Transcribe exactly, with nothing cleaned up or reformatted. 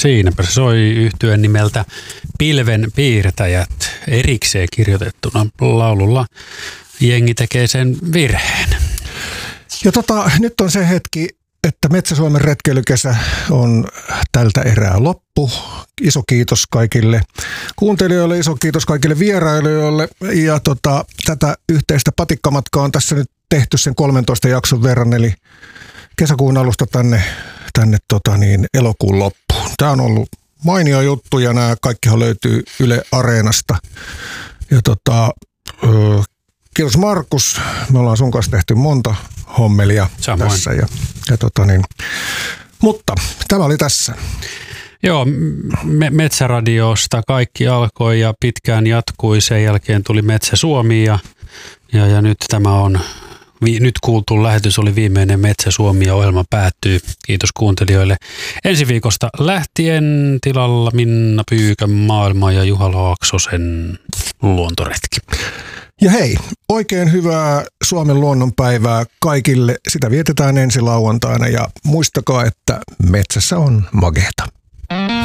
Siinäpä se soi yhtyeen nimeltä Pilven piirtäjät erikseen kirjoitettuna laululla. Jengi tekee sen virheen. Ja tota, nyt on se hetki, että Metsä-Suomen retkeilykesä on tältä erää loppu. Iso kiitos kaikille kuuntelijoille, iso kiitos kaikille vierailijoille. Ja tota, tätä yhteistä patikkamatkaa on tässä nyt tehty sen kolmentoista jakson verran, eli kesäkuun alusta tänne, tänne tota niin, elokuun loppuun. Tämä on ollut mainio juttu ja nämä kaikkihan löytyy Yle Areenasta. Ja tota, kiitos Markus, me ollaan sun kanssa tehty monta hommelia Samoin. tässä. Ja, ja tota niin. Mutta tämä oli tässä. Joo, me- Metsäradiosta kaikki alkoi ja pitkään jatkui. Sen jälkeen tuli Metsä Suomi ja, ja, ja nyt tämä on, vi, nyt kuultu lähetys oli viimeinen Metsä Suomi ja ohjelma päättyy. Kiitos kuuntelijoille. Ensi viikosta lähtien tilalla Minna Pyykän maailma ja Juha Laaksosen luontoretki. Ja hei, oikein hyvää Suomen luonnonpäivää kaikille. Sitä vietetään ensi lauantaina ja muistakaa, että metsässä on mageeta.